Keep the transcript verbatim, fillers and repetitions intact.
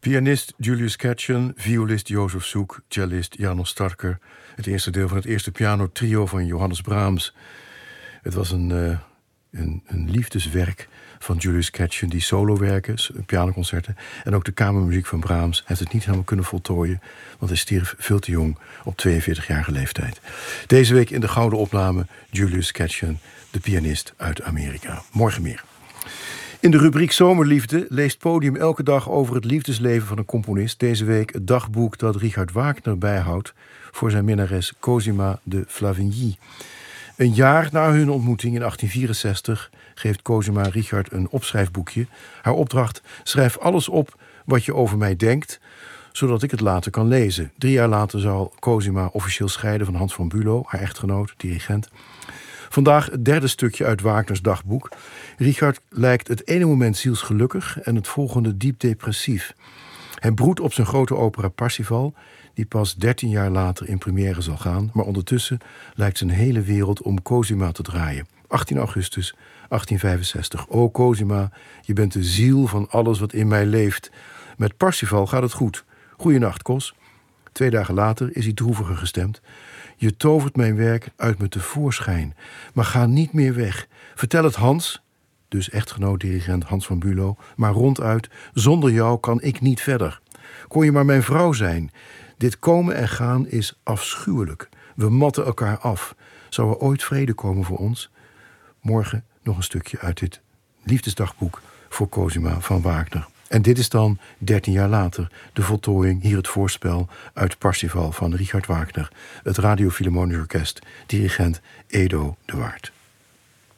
Pianist Julius Katchen, violist Jozef Suk, cellist János Starker. Het eerste deel van het eerste pianotrio van Johannes Brahms. Het was een, uh, een, een liefdeswerk van Julius Katchen, die solowerken, pianoconcerten, en ook de kamermuziek van Brahms heeft het niet helemaal kunnen voltooien, want hij stierf veel te jong op tweeënveertigjarige leeftijd. Deze week in de gouden opname Julius Katchen, de pianist uit Amerika. Morgen meer. In de rubriek Zomerliefde leest Podium elke dag over het liefdesleven van een componist. Deze week het dagboek dat Richard Wagner bijhoudt voor zijn minnares Cosima de Flavigny. Een jaar na hun ontmoeting in achttien vierenzestig geeft Cosima Richard een opschrijfboekje. Haar opdracht: schrijf alles op wat je over mij denkt, zodat ik het later kan lezen. Drie jaar later zal Cosima officieel scheiden van Hans van Bülow, haar echtgenoot, dirigent. Vandaag het derde stukje uit Wagners dagboek. Richard lijkt het ene moment zielsgelukkig en het volgende diep depressief. Hij broedt op zijn grote opera Parsifal, die pas dertien jaar later in première zal gaan, maar ondertussen lijkt zijn hele wereld om Cosima te draaien. achttien augustus achttien vijfenzestig. O Cosima, je bent de ziel van alles wat in mij leeft. Met Parsifal gaat het goed. Goeienacht, Cos. Twee dagen later is hij droeviger gestemd. Je tovert mijn werk uit me tevoorschijn, maar ga niet meer weg. Vertel het Hans, dus echtgenoot-dirigent Hans van Bülow, maar ronduit, zonder jou kan ik niet verder. Kon je maar mijn vrouw zijn. Dit komen en gaan is afschuwelijk. We matten elkaar af. Zou er ooit vrede komen voor ons? Morgen nog een stukje uit dit liefdesdagboek voor Cosima van Wagner. En dit is dan, dertien jaar later, de voltooiing, hier het voorspel uit Parsifal van Richard Wagner. Het Radio Philharmonisch Orkest, dirigent Edo de Waard.